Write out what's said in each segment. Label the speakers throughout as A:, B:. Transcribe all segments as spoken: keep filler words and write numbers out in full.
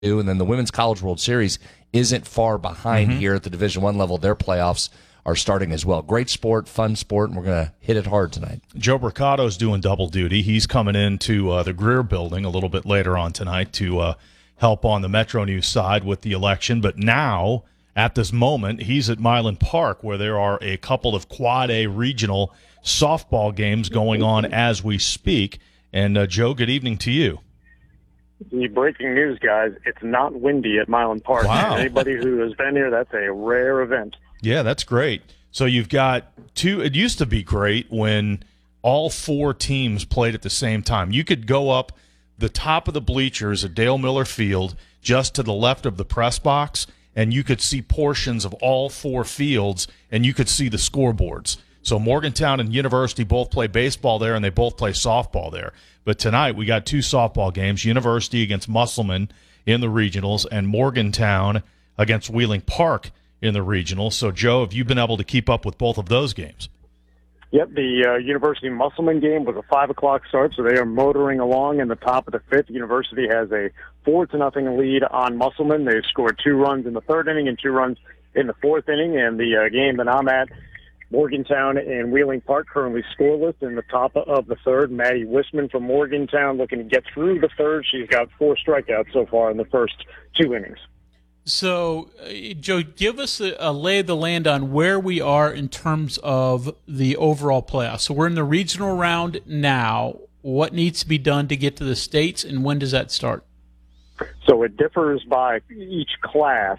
A: And then the Women's College World Series isn't far behind mm-hmm. here at the Division One level. Their playoffs are starting as well. Great sport, fun sport, and we're going to hit it hard tonight.
B: Joe Bricato's doing double duty. He's coming into uh, the Greer building a little bit later on tonight to uh, help on the Metro News side with the election. But now, at this moment, he's at Milan Park, where there are a couple of Quad A regional softball games going on as we speak. And, uh, Joe, good evening to you.
C: Breaking news, guys. It's not windy at Milan Park.
B: Wow.
C: Anybody who has been here, that's a rare event.
B: Yeah, that's great. So you've got two. It used to be great when all four teams played at the same time. You could go up the top of the bleachers at Dale Miller Field just to the left of the press box, and you could see portions of all four fields, and you could see the scoreboards. So Morgantown and University both play baseball there, and they both play softball there. But tonight we got two softball games, University against Musselman in the regionals and Morgantown against Wheeling Park in the regionals. So, Joe, have you been able to keep up with both of those games?
C: Yep, the uh, University Musselman game was a five o'clock start, so they are motoring along in the top of the fifth. University has a four to nothing lead on Musselman. They've scored two runs in the third inning and two runs in the fourth inning. And the uh, game that I'm at, Morgantown and Wheeling Park, currently scoreless in the top of the third. Maddie Wisman from Morgantown looking to get through the third. She's got four strikeouts so far in the first two innings.
D: So, uh, Joe, give us a, a lay of the land on where we are in terms of the overall playoffs. So we're in the regional round now. What needs to be done to get to the states, and when does that start?
C: So it differs by each class.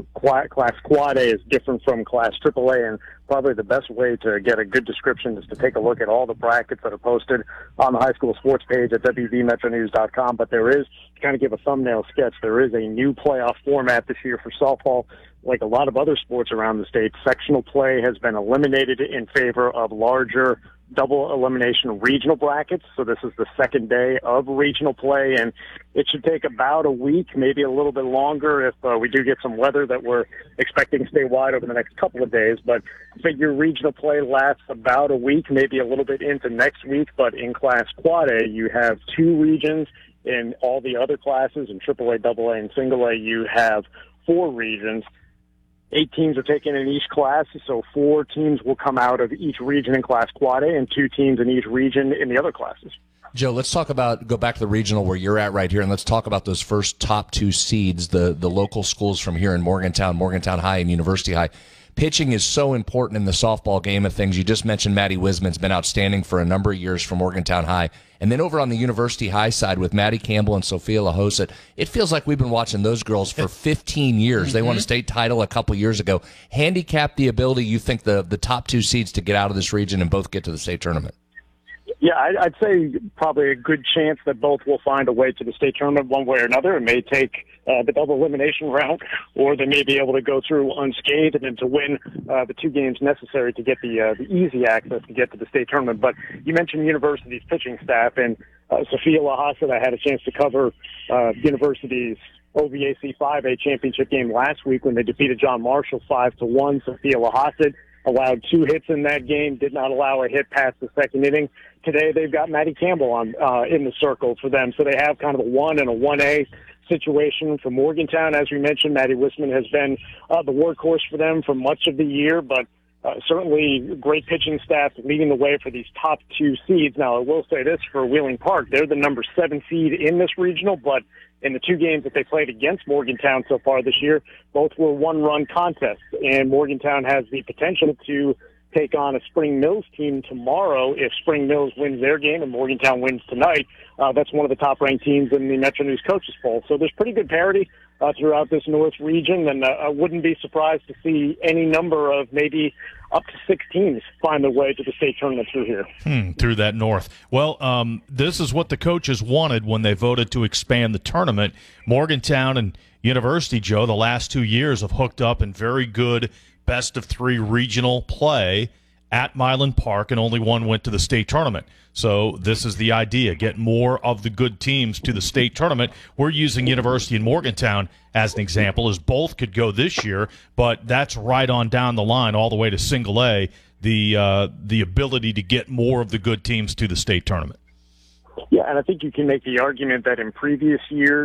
C: Class Quad A is different from Class Triple A, and probably the best way to get a good description is to take a look at all the brackets that are posted on the high school sports page at w v metro news dot com. But there is, to kind of give a thumbnail sketch, there is a new playoff format this year for softball. Like a lot of other sports around the state, sectional play has been eliminated in favor of larger double elimination regional brackets. So this is the second day of regional play, and it should take about a week, maybe a little bit longer if uh, we do get some weather that we're expecting statewide over the next couple of days. But figure regional play lasts about a week, maybe a little bit into next week. But in Class Quad A, you have two regions. In all the other classes, in Triple A, Double A, and Single A, you have four regions. Eight teams are taken in each class, so four teams will come out of each region in Class Quad A and two teams in each region in the other classes.
A: Joe, let's talk about, go back to the regional where you're at right here, and let's talk about those first top two seeds, the, the local schools from here in Morgantown, Morgantown High and University High. Pitching is so important in the softball game of things. You just mentioned Maddie Wisman's been outstanding for a number of years for Morgantown High. And then over on the University High side with Maddie Campbell and Sophia LaHosa, it feels like we've been watching those girls for fifteen years. Mm-hmm. They won a state title a couple years ago. Handicap the ability, you think, the, the top two seeds to get out of this region and both get to the state tournament?
C: Yeah, I'd say probably a good chance that both will find a way to the state tournament one way or another. It may take uh, the double elimination round, or they may be able to go through unscathed and then to win uh, the two games necessary to get the uh, the easy access to get to the state tournament. But you mentioned University's pitching staff, and uh, Sophia LaHosa, I had a chance to cover uh, University's O V A C five A championship game last week when they defeated John Marshall five to one. Sophia LaHosa allowed two hits in that game, did not allow a hit past the second inning. Today they've got Maddie Campbell on uh, in the circle for them, so they have kind of a one and a one A situation for Morgantown. As we mentioned, Maddie Wisman has been uh, the workhorse for them for much of the year, but uh, certainly great pitching staff leading the way for these top two seeds. Now, I will say this for Wheeling Park, they're the number seven seed in this regional, but in the two games that they played against Morgantown so far this year, both were one-run contests, and Morgantown has the potential to take on a Spring Mills team tomorrow if Spring Mills wins their game and Morgantown wins tonight. Uh, that's one of the top-ranked teams in the Metro News Coaches Poll. So there's pretty good parity uh, throughout this North region, and uh, I wouldn't be surprised to see any number of maybe up to six teams find their way to the state tournament through here.
B: Hmm, through that North. Well, um, this is what the coaches wanted when they voted to expand the tournament. Morgantown and University, Joe, the last two years have hooked up in very good best-of-three regional play at Milan Park, and only one went to the state tournament. So this is the idea, get more of the good teams to the state tournament. We're using University and Morgantown as an example, as both could go this year, but that's right on down the line all the way to single A, the, uh, the ability to get more of the good teams to the state tournament.
C: Yeah, and I think you can make the argument that in previous years,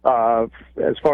C: uh, as far